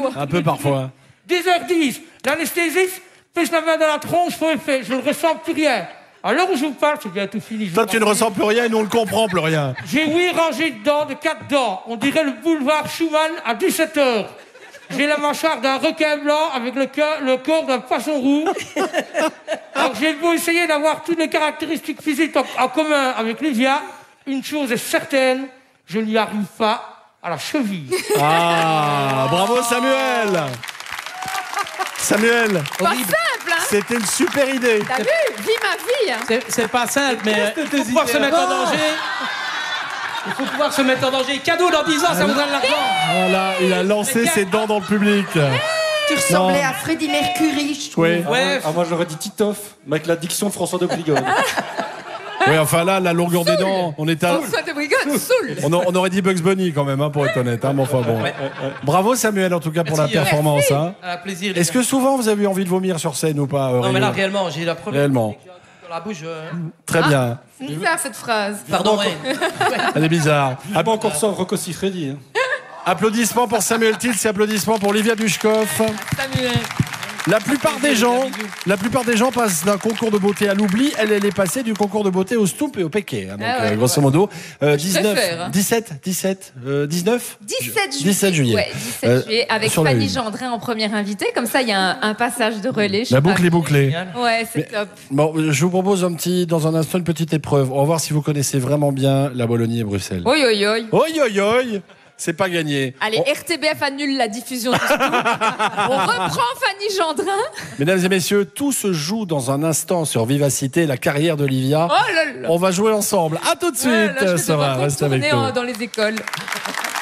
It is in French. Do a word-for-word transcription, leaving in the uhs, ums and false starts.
parfois. Un peu parfois. dix heures dix, l'anesthésiste pèse la main dans la tronche, faut effet, je ne ressens plus rien. À l'heure où je vous parle, c'est bientôt fini. Toi, tu ne ressens plus rien et nous, on ne comprend plus rien. J'ai huit rangées de dents, de quatre dents. On dirait le boulevard Schumann à dix-sept heures. J'ai la mâchoire d'un requin blanc avec le, cœur, le corps d'un poisson roux. Alors j'ai beau essayer d'avoir toutes les caractéristiques physiques en, en commun avec Livia, une chose est certaine, je n'y arrive pas à la cheville. Ah, bravo Samuel. Samuel. Pas simple, hein. C'était une super idée. T'as vu? Vis ma vie, hein. C'est- C'est pas simple, mais il faut pouvoir se mettre en danger. Il faut pouvoir se mettre en danger. Cadeau dans dix ans, ça vous donne l'argent. Voilà, il a lancé ses dents dans le public. Tu ressemblais Non. à Freddie Mercury, je trouve. Oui. Ouais. Ah, moi j'aurais dit Titoff, mais avec la diction de François de Brigode. Oui, enfin là, la longueur des dents, on est à... Soit de brigade, saoul. On, a- on aurait dit Bugs Bunny quand même, hein, pour être honnête. Hein, mais enfin bon. Bravo Samuel, en tout cas, pour Merci, la performance. Hein. Un plaisir. les Est-ce gars. que souvent vous avez eu envie de vomir sur scène ou pas, Non, mais là, Aurélie? réellement, j'ai la première. Réellement. fois que dans la bouche. euh, Très bien. C'est bizarre cette phrase. Pardon, ouais. Elle est bizarre. Ah, pas encore ça, Rocco Siffredi. Hein. Applaudissements pour Samuel Tills et applaudissements pour Livia Dushkov. Samuel. La plupart des gens, la plupart des gens passent d'un concours de beauté à l'oubli. Elle, elle est passée du concours de beauté au Stoop et au Péquet. Hein, donc, Ah ouais, euh, grosso modo, euh, dix-neuf, préfère, hein. dix-sept, dix-sept, euh, dix-neuf, dix-sept juillet. dix-sept juillet. Ouais, dix-sept Euh, juillet, avec sur la Fanny une. Gendrin en première invitée. Comme ça, il y a un, un passage de relais. je La sais pas. boucle est bouclée. Ouais, c'est top. Bon, je vous propose un petit, dans un instant, une petite épreuve. On va voir si vous connaissez vraiment bien la Bologna et Bruxelles. Oi, oi, oi. Oi, oi, oi. C'est pas gagné. Allez, On- R T B F annule la diffusion du Scoop. On reprend Fanny Gendrin. Mesdames et messieurs, tout se joue dans un instant sur Vivacité, la carrière d'Olivia. Oh là là. On va jouer ensemble. À tout de suite, Ouais, là, je vais Sarah. devoir Reste avec retourner nous. en- dans les écoles.